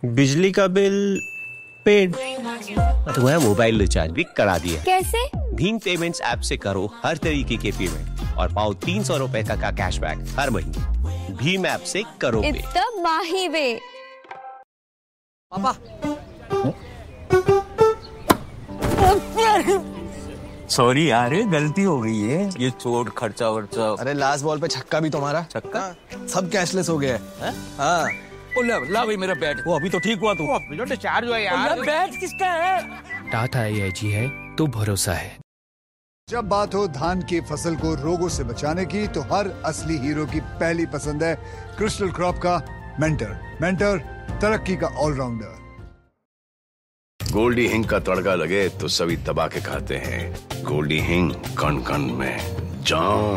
बिजली का bill paid. तुम्हारा मोबाइल रिचार्ज भी करा दिया। कैसे? भीम पेमेंट्स ऐप से करो हर तरीके के पेमेंट और पाओ 300 रुपए तक का कैशबैक हर महीने। भीम ऐप से करो पे। इतना माही वे। पापा सॉरी यार, गलती हो गई है। ये चोट खर्चा वर्चा। अरे लास्ट बॉल पे छक्का भी तुम्हारा। छक्का? सब कैशलेस हो गया है। हाँ। ला भाई मेरा बैट। वो अभी तो ठीक हुआ तू। जो डिस्चार्ज हुआ यार। बैट किसका है? टाटा AIG है तो भरोसा है। जब बात हो धान की फसल को रोगों से बचाने की, तो हर असली हीरो की पहली पसंद है क्रिस्टल क्रॉप का मेंटर। मेंटर तरक्की का ऑलराउंडर। गोल्डी हिंग का तड़का लगे तो सभी दबा के खाते हैं। गोल्डी हिंग कण कण में जान।